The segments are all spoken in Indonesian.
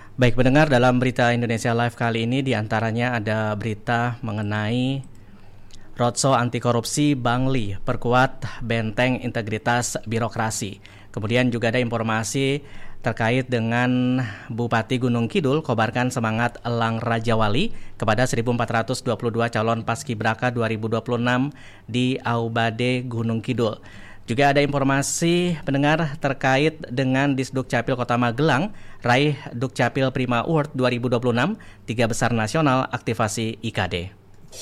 Baik pendengar, dalam berita Indonesia Live kali ini diantaranya ada berita mengenai roadshow anti korupsi Bangli, perkuat benteng integritas birokrasi. Kemudian juga ada informasi terkait dengan Bupati Gunung Kidul kobarkan semangat Elang Rajawali kepada 1.422 calon Paskibraka 2026 di Aubade Gunung Kidul. Juga ada informasi pendengar terkait dengan Disduk Capil Kota Magelang raih Dukcapil Prima Award 2026, 3 besar nasional aktivasi IKD.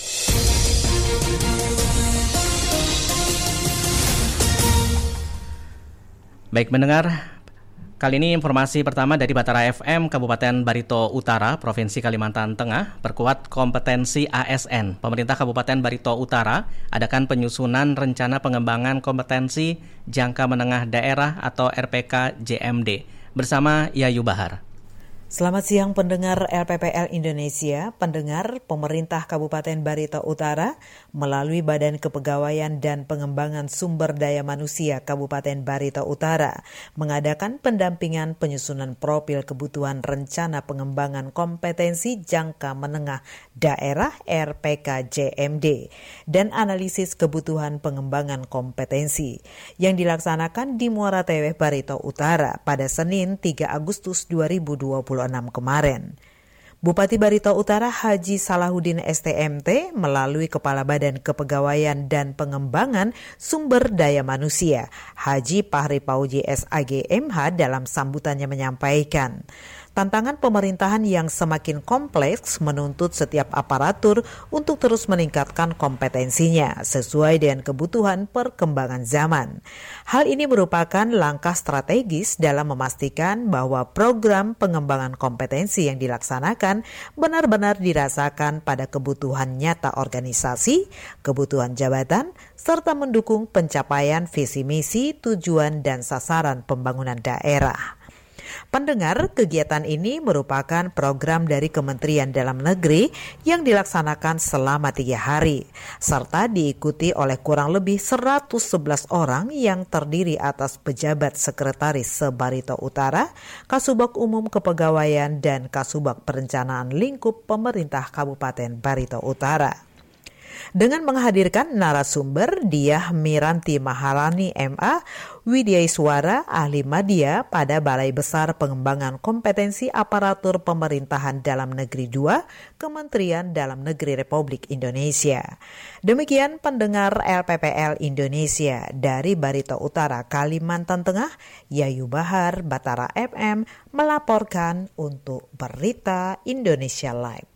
Baik mendengar, kali ini informasi pertama dari Batara FM Kabupaten Barito Utara, Provinsi Kalimantan Tengah, perkuat kompetensi ASN. Pemerintah Kabupaten Barito Utara adakan penyusunan rencana pengembangan kompetensi jangka menengah daerah atau RPK JMD bersama Yayu Bahar. Selamat siang pendengar LPPL Indonesia. Pendengar, pemerintah Kabupaten Barito Utara melalui Badan Kepegawaian dan Pengembangan Sumber Daya Manusia Kabupaten Barito Utara mengadakan pendampingan penyusunan profil kebutuhan rencana pengembangan kompetensi jangka menengah daerah RPK JMD dan analisis kebutuhan pengembangan kompetensi yang dilaksanakan di Muara Teweh Barito Utara pada Senin 3 Agustus 2026 kemarin. Bupati Barito Utara Haji Salahuddin STMT melalui Kepala Badan Kepegawaian dan Pengembangan Sumber Daya Manusia Haji Pahri Pauji SAG MH dalam sambutannya menyampaikan, tantangan pemerintahan yang semakin kompleks menuntut setiap aparatur untuk terus meningkatkan kompetensinya sesuai dengan kebutuhan perkembangan zaman. Hal ini merupakan langkah strategis dalam memastikan bahwa program pengembangan kompetensi yang dilaksanakan benar-benar dirasakan pada kebutuhan nyata organisasi, kebutuhan jabatan, serta mendukung pencapaian visi misi, tujuan, dan sasaran pembangunan daerah. Pendengar, kegiatan ini merupakan program dari Kementerian Dalam Negeri yang dilaksanakan selama 3 hari, serta diikuti oleh kurang lebih 111 orang yang terdiri atas pejabat sekretaris se-Barito Utara, Kasubag Umum Kepegawaian, dan Kasubag Perencanaan Lingkup Pemerintah Kabupaten Barito Utara. Dengan menghadirkan narasumber Diah Miranti Maharani MA, Widyaiswara, ahli media pada Balai Besar Pengembangan Kompetensi Aparatur Pemerintahan Dalam Negeri 2, Kementerian Dalam Negeri Republik Indonesia. Demikian pendengar LPPL Indonesia dari Barito Utara, Kalimantan Tengah, Yayu Bahar, Batara FM melaporkan untuk Berita Indonesia Live.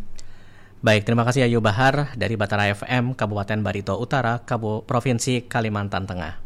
Baik, terima kasih Yayu Bahar dari Batara FM Kabupaten Barito Utara, Provinsi Kalimantan Tengah.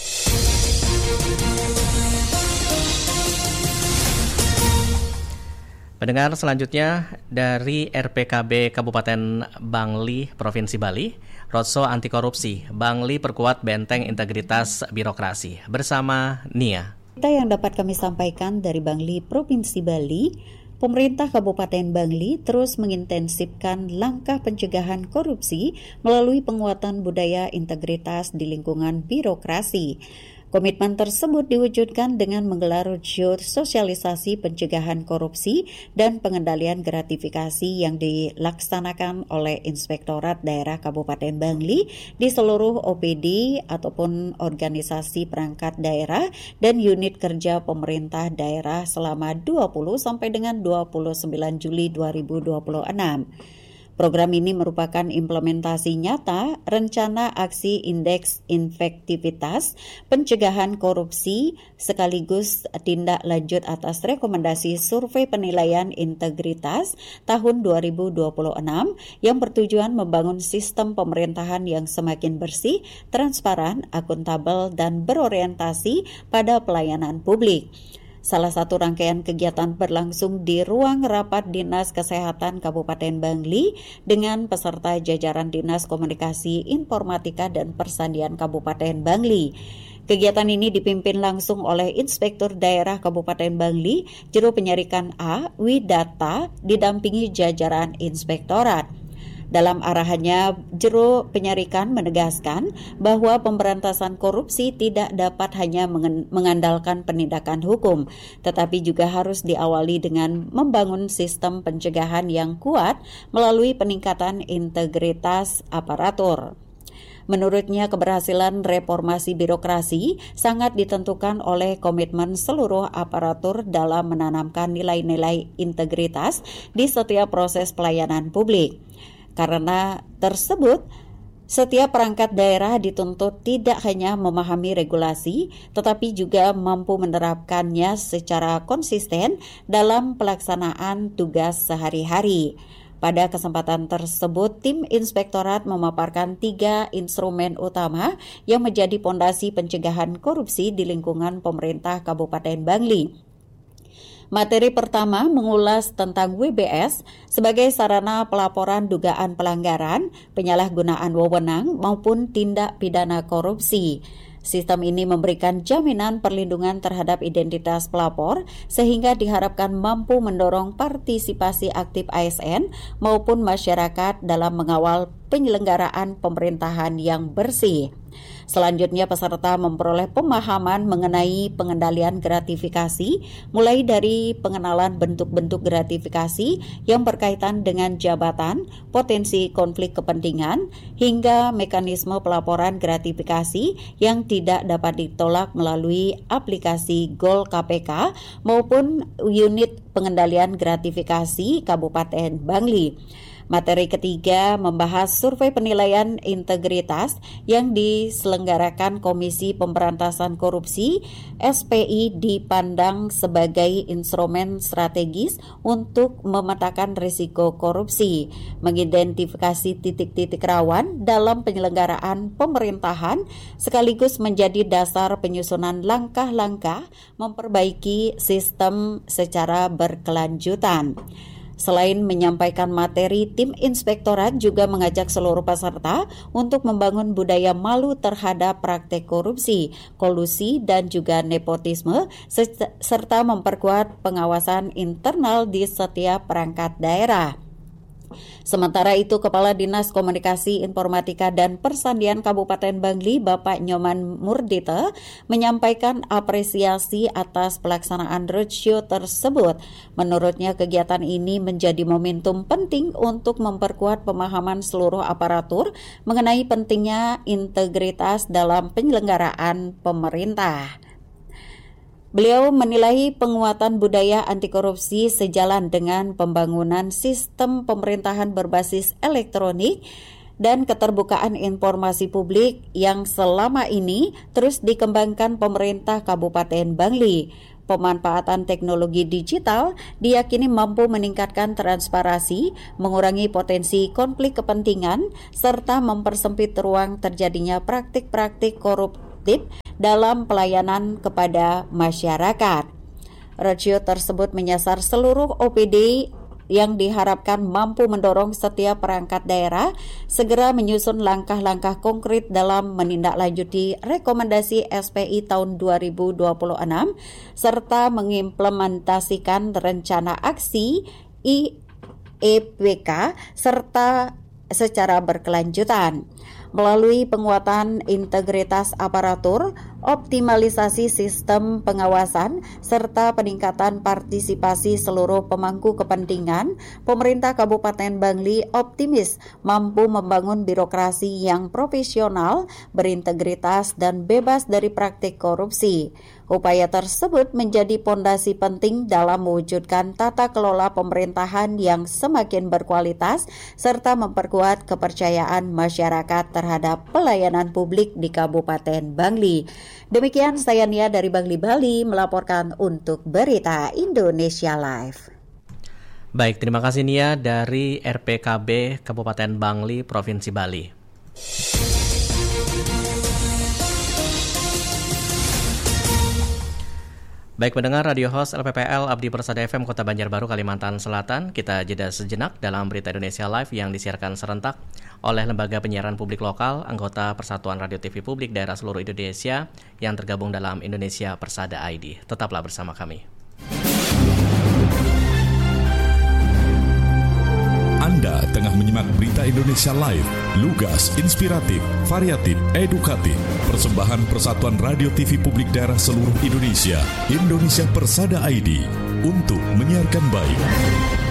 Pendengar selanjutnya dari RPKB Kabupaten Bangli, Provinsi Bali, roadshow anti korupsi, Bangli perkuat benteng integritas birokrasi bersama Nia. Yang dapat kami sampaikan dari Bangli, Provinsi Bali, pemerintah Kabupaten Bangli terus mengintensifkan langkah pencegahan korupsi melalui penguatan budaya integritas di lingkungan birokrasi. Komitmen tersebut diwujudkan dengan menggelar roadshow sosialisasi pencegahan korupsi dan pengendalian gratifikasi yang dilaksanakan oleh Inspektorat Daerah Kabupaten Bangli di seluruh OPD ataupun organisasi perangkat daerah dan unit kerja pemerintah daerah selama 20 sampai dengan 29 Juli 2026. Program ini merupakan implementasi nyata rencana aksi indeks efektivitas pencegahan korupsi sekaligus tindak lanjut atas rekomendasi survei penilaian integritas tahun 2026 yang bertujuan membangun sistem pemerintahan yang semakin bersih, transparan, akuntabel, dan berorientasi pada pelayanan publik. Salah satu rangkaian kegiatan berlangsung di ruang rapat Dinas Kesehatan Kabupaten Bangli dengan peserta jajaran Dinas Komunikasi Informatika dan Persandian Kabupaten Bangli. Kegiatan ini dipimpin langsung oleh Inspektur Daerah Kabupaten Bangli, Juru Penyarikan A, Widata, didampingi jajaran Inspektorat. Dalam arahannya, Jero Penyarikan menegaskan bahwa pemberantasan korupsi tidak dapat hanya mengandalkan penindakan hukum, tetapi juga harus diawali dengan membangun sistem pencegahan yang kuat melalui peningkatan integritas aparatur. Menurutnya, keberhasilan reformasi birokrasi sangat ditentukan oleh komitmen seluruh aparatur dalam menanamkan nilai-nilai integritas di setiap proses pelayanan publik. Karena tersebut, setiap perangkat daerah dituntut tidak hanya memahami regulasi, tetapi juga mampu menerapkannya secara konsisten dalam pelaksanaan tugas sehari-hari. Pada kesempatan tersebut, tim inspektorat memaparkan 3 instrumen utama yang menjadi pondasi pencegahan korupsi di lingkungan pemerintah Kabupaten Bangli. Materi pertama mengulas tentang WBS sebagai sarana pelaporan dugaan pelanggaran, penyalahgunaan wewenang maupun tindak pidana korupsi. Sistem ini memberikan jaminan perlindungan terhadap identitas pelapor sehingga diharapkan mampu mendorong partisipasi aktif ASN maupun masyarakat dalam mengawal penyelenggaraan pemerintahan yang bersih. Selanjutnya, peserta memperoleh pemahaman mengenai pengendalian gratifikasi, mulai dari pengenalan bentuk-bentuk gratifikasi yang berkaitan dengan jabatan, potensi konflik kepentingan, hingga mekanisme pelaporan gratifikasi yang tidak dapat ditolak melalui aplikasi Gol KPK maupun unit pengendalian gratifikasi Kabupaten Bangli. Materi ketiga membahas survei penilaian integritas yang diselenggarakan Komisi Pemberantasan Korupsi SPI dipandang sebagai instrumen strategis untuk memetakan risiko korupsi, mengidentifikasi titik-titik rawan dalam penyelenggaraan pemerintahan, sekaligus menjadi dasar penyusunan langkah-langkah memperbaiki sistem secara berkelanjutan. Selain menyampaikan materi, tim inspektorat juga mengajak seluruh peserta untuk membangun budaya malu terhadap praktek korupsi, kolusi, dan juga nepotisme, serta memperkuat pengawasan internal di setiap perangkat daerah. Sementara itu, Kepala Dinas Komunikasi Informatika dan Persandian Kabupaten Bangli, Bapak Nyoman Murdita, menyampaikan apresiasi atas pelaksanaan roadshow tersebut. Menurutnya, kegiatan ini menjadi momentum penting untuk memperkuat pemahaman seluruh aparatur mengenai pentingnya integritas dalam penyelenggaraan pemerintah. Beliau menilai penguatan budaya anti korupsi sejalan dengan pembangunan sistem pemerintahan berbasis elektronik dan keterbukaan informasi publik yang selama ini terus dikembangkan pemerintah Kabupaten Bangli. Pemanfaatan teknologi digital diyakini mampu meningkatkan transparansi, mengurangi potensi konflik kepentingan, serta mempersempit ruang terjadinya praktik-praktik koruptif dalam pelayanan kepada masyarakat. Roadshow tersebut menyasar seluruh OPD yang diharapkan mampu mendorong setiap perangkat daerah segera menyusun langkah-langkah konkret dalam menindaklanjuti rekomendasi SPI tahun 2026 serta mengimplementasikan rencana aksi IEPK serta secara berkelanjutan. Melalui penguatan integritas aparatur, optimalisasi sistem pengawasan, serta peningkatan partisipasi seluruh pemangku kepentingan, pemerintah Kabupaten Bangli optimis mampu membangun birokrasi yang profesional, berintegritas, dan bebas dari praktik korupsi. Upaya tersebut menjadi pondasi penting dalam mewujudkan tata kelola pemerintahan yang semakin berkualitas serta memperkuat kepercayaan masyarakat terhadap pelayanan publik di Kabupaten Bangli. Demikian saya Nia dari Bangli, Bali melaporkan untuk Berita Indonesia Live. Baik, terima kasih Nia dari RPKB Kabupaten Bangli, Provinsi Bali. Baik pendengar Radio Host LPPL Abdi Persada FM Kota Banjarbaru, Kalimantan Selatan, kita jeda sejenak dalam Berita Indonesia Live yang disiarkan serentak oleh Lembaga Penyiaran Publik Lokal, anggota Persatuan Radio TV Publik Daerah Seluruh Indonesia yang tergabung dalam Indonesia Persada ID. Tetaplah bersama kami. Anda tengah menyimak Berita Indonesia Live, lugas, inspiratif, variatif, edukatif. Persembahan Persatuan Radio TV Publik Daerah seluruh Indonesia, Indonesia Persada ID, untuk menyiarkan baik.